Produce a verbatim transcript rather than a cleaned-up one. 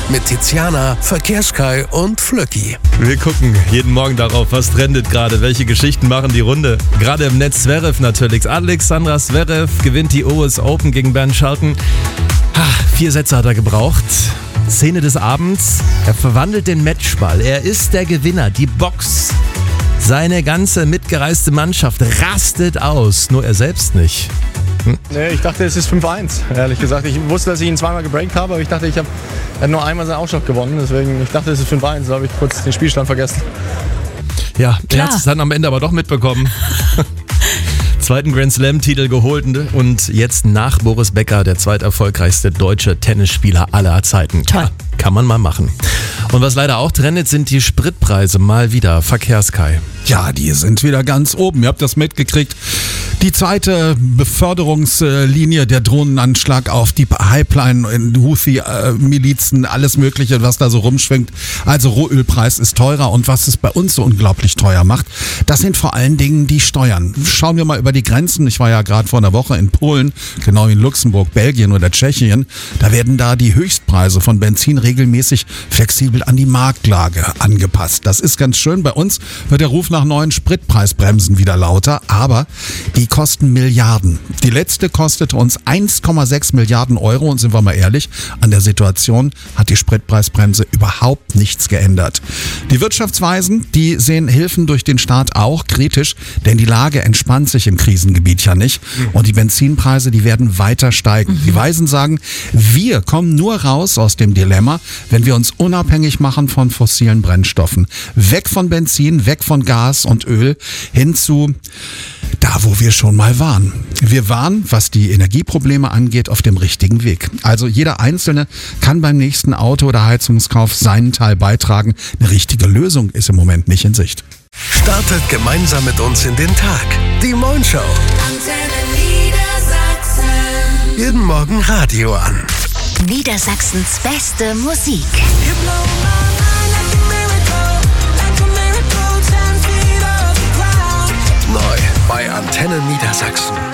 mit Tiziana, Verkehrskai und Flöcki. Wir gucken jeden Morgen darauf, was trendet gerade, welche Geschichten machen die Runde. Gerade im Netz Zverev natürlich. Alexandra Zverev gewinnt die U S Open gegen Bernd Schalken. Ach, vier Sätze hat er gebraucht. Szene des Abends, er verwandelt den Matchball. Er ist der Gewinner, die Box. Seine ganze mitgereiste Mannschaft rastet aus, nur er selbst nicht. Hm? Nee, ich dachte, es ist fünf eins, ehrlich gesagt. Ich wusste, dass ich ihn zweimal gebreakt habe, aber ich dachte, ich habe hab nur einmal seinen Aufschlag gewonnen. Deswegen, ich dachte, es ist fünf eins, da habe ich kurz den Spielstand vergessen. Ja, er hat es dann am Ende aber doch mitbekommen. Zweiten Grand Slam-Titel geholt und jetzt nach Boris Becker der zweiterfolgreichste deutsche Tennisspieler aller Zeiten. Toll. Ja, kann man mal machen. Und was leider auch trendet, sind die Spritpreise mal wieder. Verkehrskai. Ja, die sind wieder ganz oben. Ihr habt das mitgekriegt. Die zweite Beförderungslinie, der Drohnenanschlag auf die Pipeline, Houthi-Milizen, alles Mögliche, was da so rumschwingt. Also Rohölpreis ist teurer und was es bei uns so unglaublich teuer macht, das sind vor allen Dingen die Steuern. Schauen wir mal über die Grenzen. Ich war ja gerade vor einer Woche in Polen, genau wie in Luxemburg, Belgien oder Tschechien. Da werden da die Höchstpreise von Benzin regelmäßig flexibel an die Marktlage angepasst. Das ist ganz schön. Bei uns wird der Ruf nach neuen Spritpreisbremsen wieder lauter, aber die kosten Milliarden. Die letzte kostete uns eins Komma sechs Milliarden Euro und sind wir mal ehrlich, an der Situation hat die Spritpreisbremse überhaupt nichts geändert. Die Wirtschaftsweisen, die sehen Hilfen durch den Staat auch kritisch, denn die Lage entspannt sich im Krisengebiet ja nicht und die Benzinpreise, die werden weiter steigen. Die Weisen sagen, wir kommen nur raus aus dem Dilemma, wenn wir uns unabhängig machen von fossilen Brennstoffen. Weg von Benzin, weg von Gas und Öl, hin zu da, wo wir schon mal waren. Wir waren, was die Energieprobleme angeht, auf dem richtigen Weg. Also jeder Einzelne kann beim nächsten Auto- oder Heizungskauf seinen Teil beitragen. Eine richtige Lösung ist im Moment nicht in Sicht. Startet gemeinsam mit uns in den Tag. Die Moin Show. Jeden Morgen Radio an. Niedersachsens beste Musik. Neu bei Antenne Niedersachsen.